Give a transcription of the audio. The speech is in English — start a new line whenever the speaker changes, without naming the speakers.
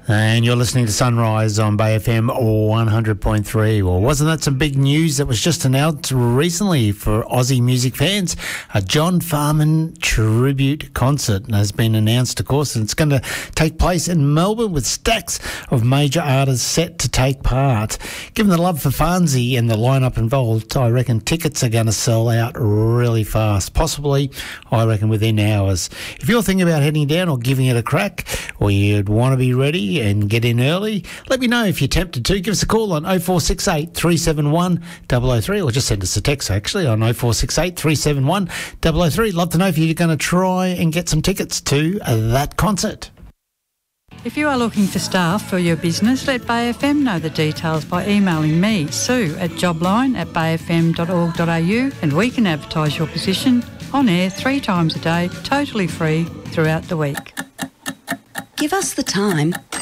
And you're listening to Sunrise on Bay FM 100.3. Well, wasn't that some big news that was just announced recently for Aussie music fans? A John Farman tribute concert has been announced, of course, and it's going to take place in Melbourne with stacks of major artists set to take part. Given the love for Farnsey and the lineup involved, I reckon tickets are going to sell out really fast, possibly, I reckon, within hours. If you're thinking about heading down or giving it a crack, or you'd want to be ready and get in early, let me know if you're tempted to. Give us a call on 0468 371 003, or just send us a text actually on 0468 371 003. Love to know if you're going to try and get some tickets to that concert.
If you are looking for staff for your business, let Bay FM know the details by emailing me, Sue, at jobline@bayfm.org.au, and we can advertise your position on air 3 times a day, totally free throughout the week.
Give us the time